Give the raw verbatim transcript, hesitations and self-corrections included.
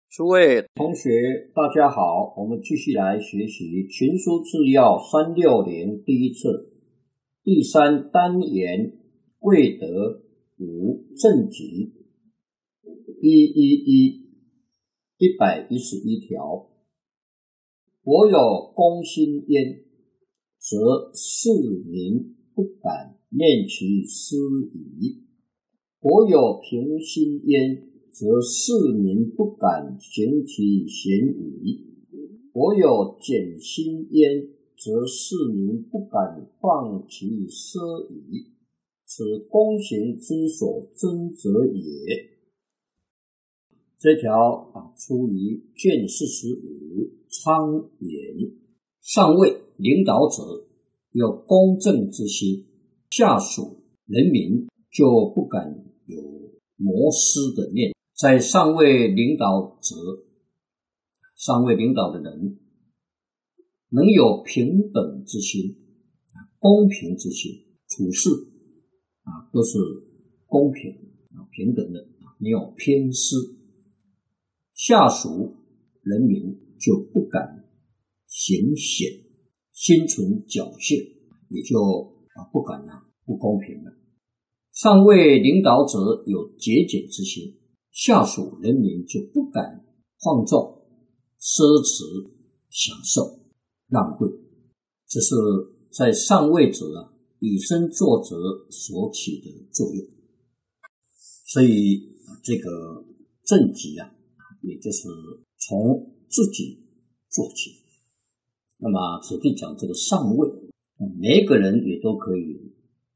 诸位同学大家好，我们继续来学习《群书治要》三六零第一册第三单元贵德五正集一一一一百一十一条。我有公心焉，则士民不敢念其私疑；我有平心焉，则士民不敢行其嫌疑；我有俭心焉，则士民不敢放其奢夷。此公行之所争者也。这条啊，出于卷四十五昌言，上位领导者有公正之心，下属人民就不敢有谋私的念。在上位领导者，上位领导的人能有平等之心，公平之心，处事啊都是公平啊平等的，没有偏私。下属人民就不敢行险，心存侥幸，也就啊不敢啊不公平了。上位领导者有节俭之心，下属人民就不敢放纵、奢侈、享受、浪费，这是在上位者啊以身作则所起的作用。所以这个正集啊，也就是从自己做起。那么此地讲这个上位，每个人也都可以